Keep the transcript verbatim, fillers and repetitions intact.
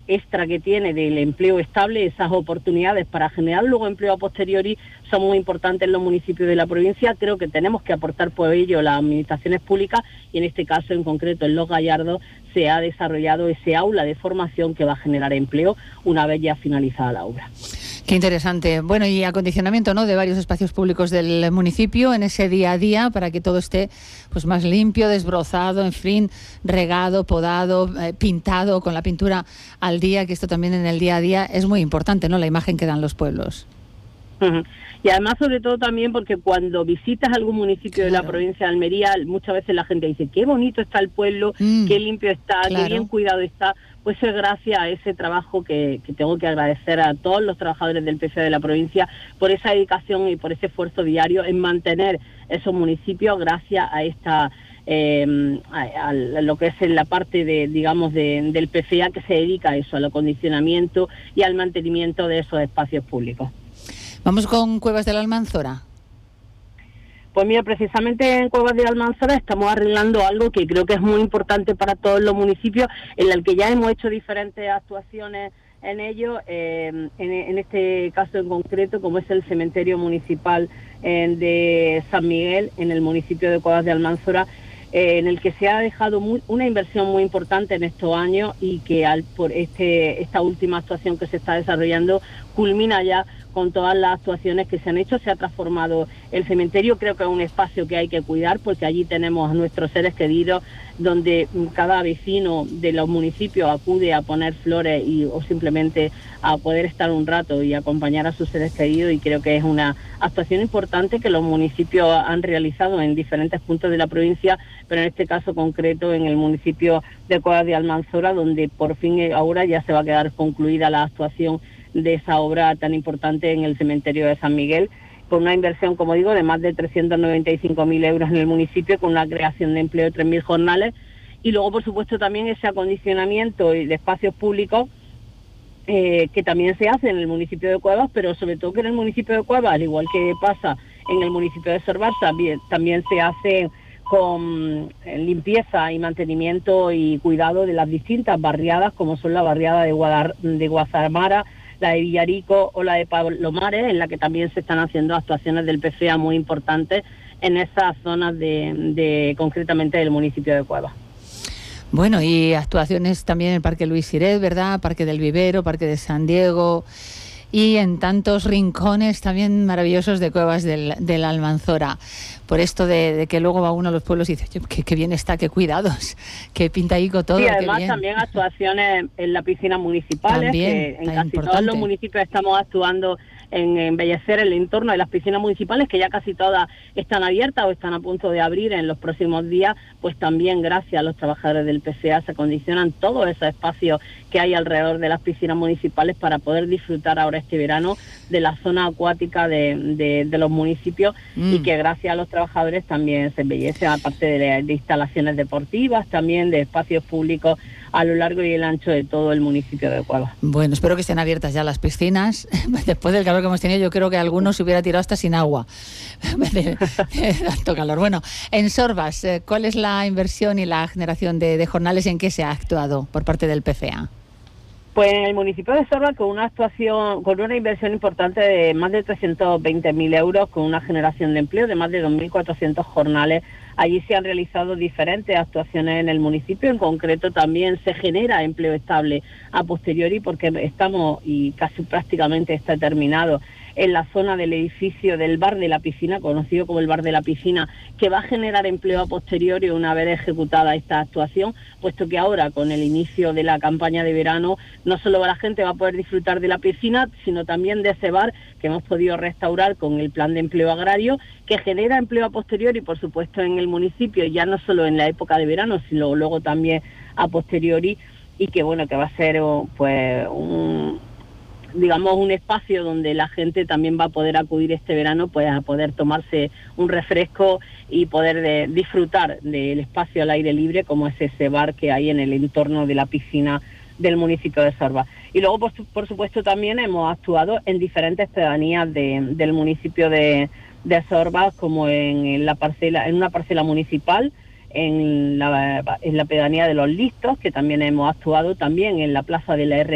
extra que tiene del empleo estable, esas oportunidades para generar luego empleo a posteriori son muy importantes en los municipios de la provincia. Creo que tenemos que aportar por ello las administraciones públicas y en este caso en concreto en Los Gallardos se ha desarrollado ese aula de formación que va a generar empleo una vez ya finalizada la obra. Qué interesante. Bueno, y acondicionamiento, ¿no?, de varios espacios públicos del municipio en ese día a día para que todo esté pues más limpio, desbrozado, en fin, regado, podado, eh, pintado con la pintura al día, que esto también en el día a día es muy importante, ¿no?, la imagen que dan los pueblos. Uh-huh. Y además, sobre todo también porque cuando visitas algún municipio claro. de la provincia de Almería, muchas veces la gente dice, qué bonito está el pueblo, mm, qué limpio está, claro. qué bien cuidado está. Pues es gracias a ese trabajo que, que tengo que agradecer a todos los trabajadores del P C E de la provincia por esa dedicación y por ese esfuerzo diario en mantener esos municipios gracias a esta... Eh, a, a lo que es en la parte de, digamos, de, del P C A que se dedica a eso, al acondicionamiento y al mantenimiento de esos espacios públicos. Vamos con Cuevas de la Almanzora. Pues mira, precisamente en Cuevas de la Almanzora estamos arreglando algo que creo que es muy importante para todos los municipios, en el que ya hemos hecho diferentes actuaciones en ello, eh, en, en este caso en concreto, como es el cementerio municipal eh, de San Miguel, en el municipio de Cuevas de Almanzora, eh, en el que se ha dejado muy, una inversión muy importante en estos años y que al, por este esta última actuación que se está desarrollando culmina ya con todas las actuaciones que se han hecho. Se ha transformado el cementerio, creo que es un espacio que hay que cuidar porque allí tenemos a nuestros seres queridos, donde cada vecino de los municipios acude a poner flores y o simplemente a poder estar un rato y acompañar a sus seres queridos, y creo que es una actuación importante que los municipios han realizado en diferentes puntos de la provincia, pero en este caso concreto en el municipio de Cuevas de Almanzora, donde por fin ahora ya se va a quedar concluida la actuación de esa obra tan importante en el cementerio de San Miguel, con una inversión, como digo, de más de trescientos noventa y cinco mil euros en el municipio, con una creación de empleo de tres mil jornales, y luego, por supuesto, también ese acondicionamiento de espacios públicos eh, que también se hace en el municipio de Cuevas, pero sobre todo que en el municipio de Cuevas, al igual que pasa en el municipio de Sorbarsa, también se hace con limpieza y mantenimiento y cuidado de las distintas barriadas, como son la barriada de, Guadar, de Guazamara, la de Villarico o la de Palomares, en la que también se están haciendo actuaciones del P C A muy importantes en esas zonas de, de concretamente del municipio de Cuevas. Bueno, y actuaciones también en el Parque Luis Siret, ¿verdad? Parque del Vivero, Parque de San Diego, y en tantos rincones también maravillosos de Cuevas del, de la Almanzora. Por esto de, de que luego va uno a los pueblos y dice, qué, qué bien está, qué cuidados, qué pintaico todo. Sí, además qué bien. También actuaciones en las piscinas municipales, también, que en casi importante. Todos los municipios estamos actuando en embellecer el entorno de las piscinas municipales, que ya casi todas están abiertas o están a punto de abrir en los próximos días. Pues también gracias a los trabajadores del P C A se acondicionan todos esos espacios que hay alrededor de las piscinas municipales para poder disfrutar ahora este verano de la zona acuática de, de, de los municipios, mm. y que gracias a los trabajadores también se embellece, aparte de, de instalaciones deportivas, también de espacios públicos a lo largo y el ancho de todo el municipio de Cuevas. Bueno, espero que estén abiertas ya las piscinas. Después del calor que hemos tenido, yo creo que algunos se hubiera tirado hasta sin agua de, de tanto calor. Bueno, en Sorbas, ¿cuál es la inversión y la generación de, de jornales y en qué se ha actuado por parte del P C A? Pues en el municipio de Sorbas, con una actuación, con una inversión importante de más de trescientos veinte mil euros, con una generación de empleo de más de dos mil cuatrocientos jornales. Allí se han realizado diferentes actuaciones en el municipio. En concreto también se genera empleo estable a posteriori, porque estamos, y casi prácticamente está terminado, en la zona del edificio del Bar de la Piscina, conocido como el Bar de la Piscina, que va a generar empleo a posteriori una vez ejecutada esta actuación, puesto que ahora, con el inicio de la campaña de verano, no solo la gente va a poder disfrutar de la piscina, sino también de ese bar que hemos podido restaurar con el plan de empleo agrario, que genera empleo a posteriori, por supuesto, en el municipio, ya no solo en la época de verano, sino luego también a posteriori, y que bueno, que va a ser pues un... digamos un espacio donde la gente también va a poder acudir este verano, pues a poder tomarse un refresco y poder de, disfrutar del espacio al aire libre, como es ese bar que hay en el entorno de la piscina del municipio de Sorbas. Y luego, por, por supuesto, también hemos actuado en diferentes pedanías de, del municipio de, de Sorbas, como en, en la parcela, en una parcela municipal, en la, en la pedanía de Los Listos, que también hemos actuado, también en la plaza de la R